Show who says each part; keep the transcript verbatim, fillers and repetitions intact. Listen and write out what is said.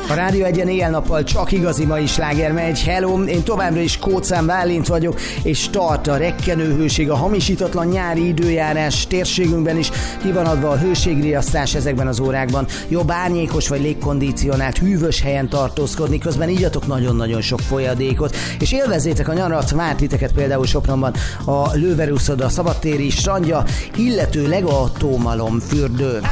Speaker 1: A Rádió Egyen éjjel-nappal csak igazi mai sláger megy. Hello, én továbbra is Kóczán Bálint vagyok, és tart a rekkenő hőség, a hamisítatlan nyári időjárás térségünkben is. Ki van adva a hőségriasztás ezekben az órákban. Jobb árnyékos vagy légkondicionált hűvös helyen tartózkodni, közben igyatok nagyon-nagyon sok folyadékot, és élvezzétek a nyarat, várt titeket például Sopronban a Lőverúszoda szabadtéri strandja, illetőleg a Tómalom fürdő.